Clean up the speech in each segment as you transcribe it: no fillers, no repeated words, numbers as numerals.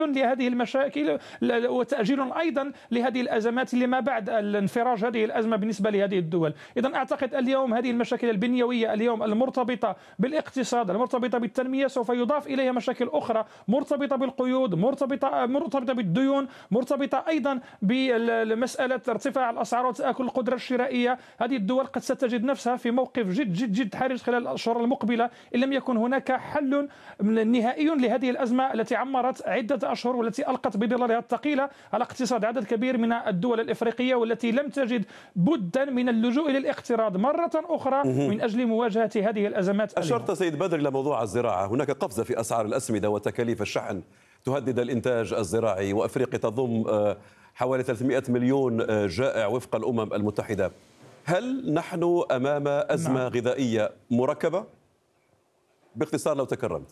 لهذه المشاكل وتأجيل أيضا لهذه الأزمات لما بعد انفراج هذه الأزمة بالنسبة لهذه الدول. إذن أعتقد اليوم هذه المشاكل البنيوية اليوم المرتبطة بالاقتصاد، المرتبطة بالتنمية، سوف يضاف إليها مشاكل أخرى مرتبطة بالقيود، مرتبطة بالديون، مرتبطة أيضا بمسألة ارتفاع الأسعار وتآكل القدرة الشرائية. هذه الدول قد ستجد نفسها في موقف جد جد جد حرج خلال الأشهر المقبلة إن لم يكن هناك حل نهائي لهذه الأزمة التي عمرت عدة أشهر والتي ألقت بظلالها الثقيلة على اقتصاد عدد كبير من الدول الإفريقية، والتي لم تجد بدا من اللجوء إلى الاقتراض مرة أخرى من أجل مواجهة هذه الأزمات. أشرت سيد بدر إلى موضوع الزراعة، هناك قفزة في أسعار الأسمدة وتكاليف الشحن تهدد الإنتاج الزراعي، وأفريقيا تضم حوالي 300 مليون جائع وفق الأمم المتحدة. هل نحن أمام أزمة غذائية مركبة؟ باختصار لو تكرمت.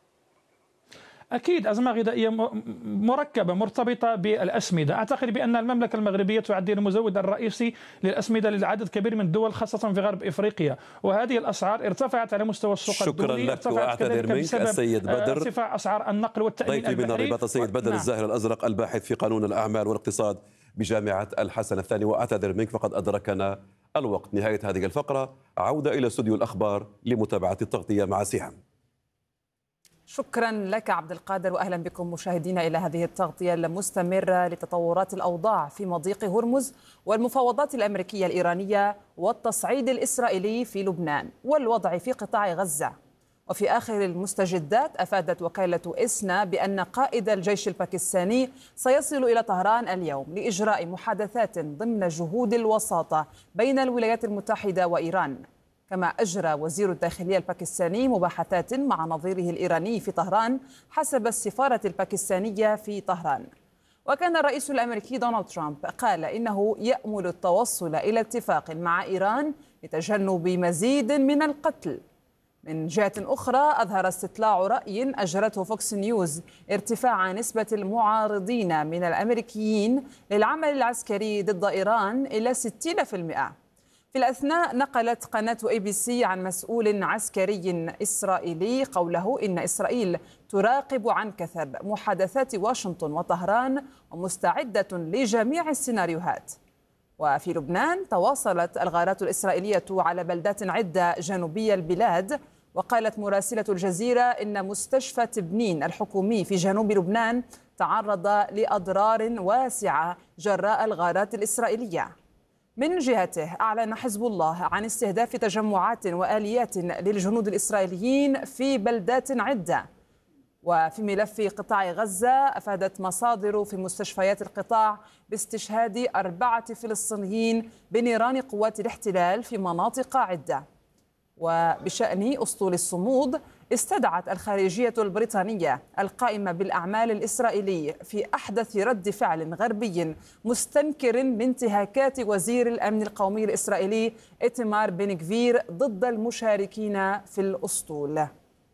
أكيد أزمة غذائية مركبة مرتبطة بالأسمدة. أعتقد بأن المملكة المغربية تعد المزود الرئيسي للأسمدة لعدد كبير من الدول خاصة في غرب إفريقيا، وهذه الأسعار ارتفعت على مستوى السوق الدولي. شكرا لك وأعتذر منك السيد بدر. ارتفاع أسعار النقل والتأمين ضيفي بنا الرباط السيد بدر الزاهر الأزرق، الباحث في قانون الأعمال والاقتصاد بجامعة الحسن الثاني، وأعتذر منك فقد أدركنا الوقت. نهاية هذه الفقرة، عودة إلى استوديو الأخبار لمتابعة التغطية مع سهام. شكرا لك عبد القادر، وأهلا بكم مشاهدينا إلى هذه التغطية المستمرة لتطورات الأوضاع في مضيق هرمز والمفاوضات الأمريكية الإيرانية والتصعيد الإسرائيلي في لبنان والوضع في قطاع غزة. وفي آخر المستجدات أفادت وكالة إسنا بأن قائد الجيش الباكستاني سيصل إلى طهران اليوم لإجراء محادثات ضمن جهود الوساطة بين الولايات المتحدة وإيران. كما أجرى وزير الداخلية الباكستاني مباحثات مع نظيره الإيراني في طهران حسب السفارة الباكستانية في طهران. وكان الرئيس الأمريكي دونالد ترامب قال إنه يأمل التوصل إلى اتفاق مع إيران لتجنب مزيد من القتل. من جهة أخرى، أظهر استطلاع رأي أجرته فوكس نيوز ارتفاع نسبة المعارضين من الأمريكيين للعمل العسكري ضد إيران إلى 60%. في الأثناء، نقلت قناة ABC عن مسؤول عسكري إسرائيلي قوله إن إسرائيل تراقب عن كثب محادثات واشنطن وطهران ومستعدة لجميع السيناريوهات. وفي لبنان، تواصلت الغارات الإسرائيلية على بلدات عدة جنوبي البلاد، وقالت مراسلة الجزيرة إن مستشفى تبنين الحكومي في جنوب لبنان تعرض لأضرار واسعة جراء الغارات الإسرائيلية. من جهته، أعلن حزب الله عن استهداف تجمعات وآليات للجنود الإسرائيليين في بلدات عدة. وفي ملف قطاع غزة، أفادت مصادر في مستشفيات القطاع باستشهاد 4 فلسطينيين بنيران قوات الاحتلال في مناطق عدة. وبشأن أسطول الصمود، استدعت الخارجية البريطانية القائمة بالأعمال الإسرائيلي في أحدث رد فعل غربي مستنكر بانتهاكات وزير الأمن القومي الإسرائيلي إيتمار بن غفير ضد المشاركين في الأسطول.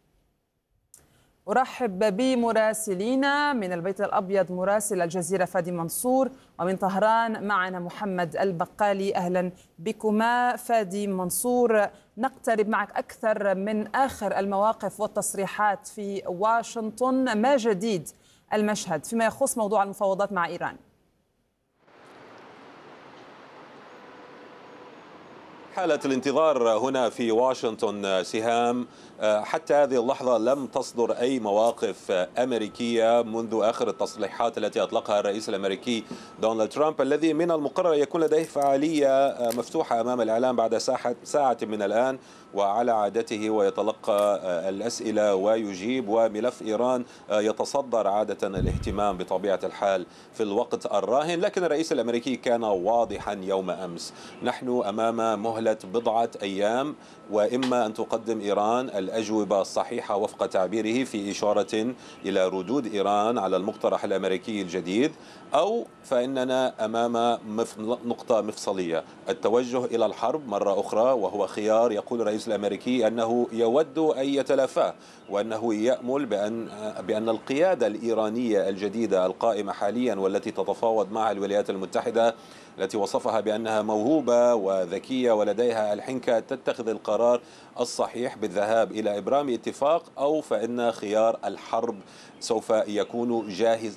أرحب بمراسلينا من البيت الأبيض مراسل الجزيرة فادي منصور، ومن طهران معنا محمد البقالي. أهلا بكما فادي منصور. نقترب معك أكثر من آخر المواقف والتصريحات في واشنطن. ما جديد المشهد فيما يخص موضوع المفاوضات مع إيران؟ حالة الانتظار هنا في واشنطن سهام. حتى هذه اللحظة لم تصدر أي مواقف أمريكية منذ آخر التصريحات التي أطلقها الرئيس الأمريكي دونالد ترامب، الذي من المقرر يكون لديه فعالية مفتوحة أمام الإعلام بعد ساعة من الآن، وعلى عادته ويتلقى الأسئلة ويجيب، وملف إيران يتصدر عادة الاهتمام بطبيعة الحال في الوقت الراهن. لكن الرئيس الأمريكي كان واضحا يوم أمس: نحن أمام مهلة بضعة أيام، وإما أن تقدم إيران الأجوبة الصحيحة وفق تعبيره في إشارة إلى ردود إيران على المقترح الأمريكي الجديد، أو فإننا أمام نقطة مفصلية: التوجه إلى الحرب مرة أخرى، وهو خيار يقول الرئيس الأمريكي أنه يود أن يتلافاه، وأنه يأمل بأن القيادة الإيرانية الجديدة القائمة حاليا والتي تتفاوض معها الولايات المتحدة، التي وصفها بأنها موهوبة وذكية ولديها يديها الحنكة تتخذ القرار الصحيح بالذهاب إلى إبرام اتفاق، أو فإن خيار الحرب سوف يكون جاهز